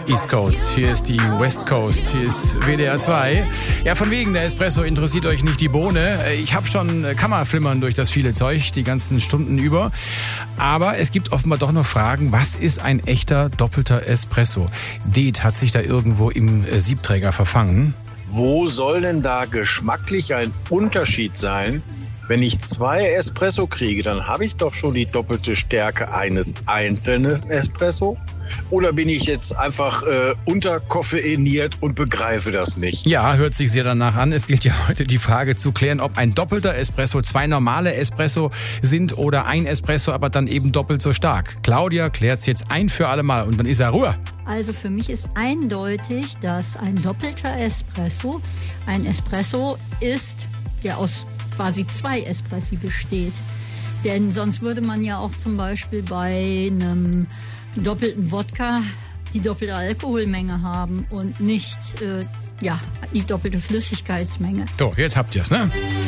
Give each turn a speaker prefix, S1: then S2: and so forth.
S1: East Coast, hier ist die West Coast, hier ist WDR 2. Ja, von wegen, der Espresso interessiert euch nicht die Bohne. Ich habe schon Kammerflimmern durch das viele Zeug, die ganzen Stunden über. Aber es gibt offenbar doch noch Fragen, was ist ein echter doppelter Espresso? Det hat sich da irgendwo im Siebträger verfangen.
S2: Wo soll denn da geschmacklich ein Unterschied sein? Wenn ich 2 Espresso kriege, dann habe ich doch schon die doppelte Stärke eines einzelnen Espresso. Oder bin ich jetzt einfach unterkoffeiniert und begreife das nicht?
S1: Ja, hört sich sehr danach an. Es gilt ja heute die Frage zu klären, ob ein doppelter Espresso 2 normale Espresso sind oder ein Espresso, aber dann eben doppelt so stark. Claudia klärt's jetzt ein für alle Mal und dann ist er Ruhe.
S3: Also für mich ist eindeutig, dass ein doppelter Espresso ein Espresso ist, der aus quasi 2 Espressi besteht. Denn sonst würde man ja auch zum Beispiel bei einem doppelten Wodka die doppelte Alkoholmenge haben und nicht die doppelte Flüssigkeitsmenge.
S1: So, jetzt habt ihr's, ne?